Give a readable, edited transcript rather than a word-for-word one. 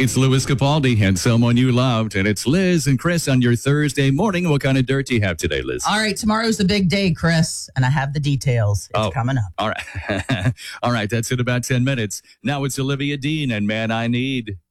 It's Louis Capaldi and Someone You Loved, and it's Liz and Chris on your Thursday morning. What kind of dirt do you have today, Liz? All right, tomorrow's the big day, Chris, and I have the details. It's coming up. All right. All right, that's in about 10 minutes. Now it's Olivia Dean and Man I Need.